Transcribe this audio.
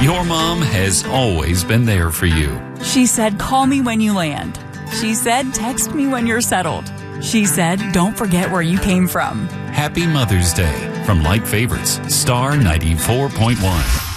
Your mom has always been there for you. She said, call me when you land. She said, text me when you're settled. She said, don't forget where you came from. Happy Mother's Day from Like Favorites, Star 94.1.